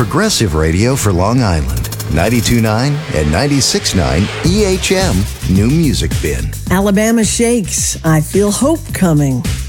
progressive radio for Long Island. 92.9 and 96.9 EHM New Music Bin. Alabama Shakes, I Feel Hope Coming.